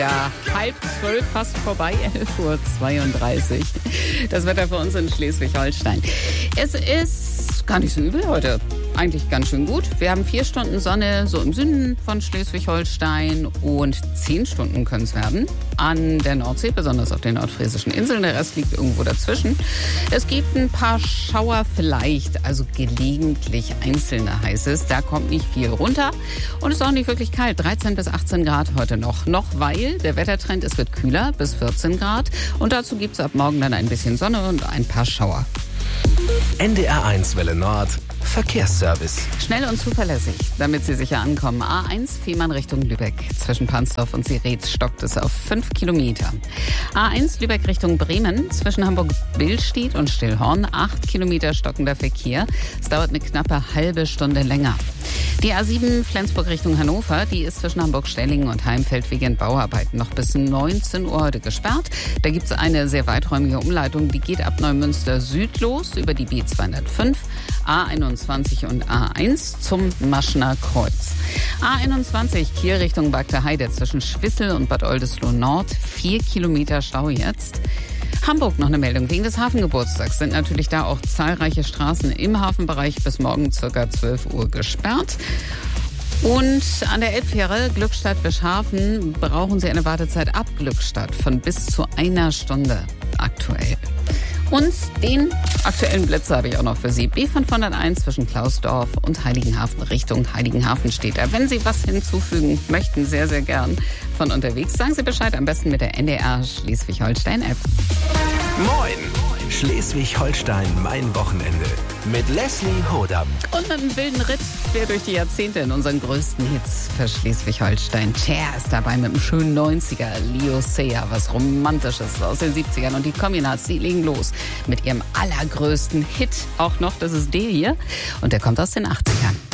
Ja, 11:30, fast vorbei, 11:32 Uhr. Das Wetter für uns in Schleswig-Holstein. Es ist gar nicht so übel heute. Eigentlich ganz schön gut. Wir haben 4 Stunden Sonne so im Süden von Schleswig-Holstein und 10 Stunden können es werden. An der Nordsee, besonders auf den nordfriesischen Inseln. Der Rest liegt irgendwo dazwischen. Es gibt ein paar Schauer vielleicht, also gelegentlich einzelne heißt es. Da kommt nicht viel runter und es ist auch nicht wirklich kalt. 13 bis 18 Grad heute noch. Noch weil der Wettertrend, es wird kühler bis 14 Grad. Und dazu gibt es ab morgen dann ein bisschen Sonne und ein paar Schauer. NDR1 Welle Nord. Verkehrsservice. Schnell und zuverlässig, damit Sie sicher ankommen. A1 Fehmarn Richtung Lübeck. Zwischen Pansdorf und Sirez stockt es auf 5 Kilometer. A1 Lübeck Richtung Bremen. Zwischen Hamburg-Billstedt und Stillhorn 8 Kilometer stockender Verkehr. Es dauert eine knappe halbe Stunde länger. Die A7 Flensburg Richtung Hannover, die ist zwischen Hamburg-Stellingen und Heimfeld wegen Bauarbeiten noch bis 19 Uhr heute gesperrt. Da gibt es eine sehr weiträumige Umleitung, die geht ab Neumünster Süd los über die B205, A21 und A1 zum Maschner Kreuz. A21 Kiel Richtung Bagda Heide zwischen Schwissel und Bad Oldesloe Nord, 4 Kilometer Stau jetzt. Hamburg noch eine Meldung. Wegen des Hafengeburtstags sind natürlich da auch zahlreiche Straßen im Hafenbereich bis morgen ca. 12 Uhr gesperrt. Und an der Elbfähre Glückstadt-Bischhafen brauchen Sie eine Wartezeit ab Glückstadt von bis zu 1 Stunde aktuell. Und den aktuellen Blitzer habe ich auch noch für Sie. B501 zwischen Klausdorf und Heiligenhafen Richtung Heiligenhafen steht da. Wenn Sie was hinzufügen möchten, sehr, sehr gern von unterwegs, sagen Sie Bescheid, am besten mit der NDR Schleswig-Holstein-App. Moin! Schleswig-Holstein, mein Wochenende. Mit Leslie Hodam. Und mit einem wilden Ritt quer durch die Jahrzehnte in unseren größten Hits für Schleswig-Holstein. Cher ist dabei mit einem schönen 90er. Leo Sayer, was Romantisches aus den 70ern. Und die Communards, die legen los mit ihrem allergrößten Hit auch noch. Das ist der hier. Und der kommt aus den 80ern.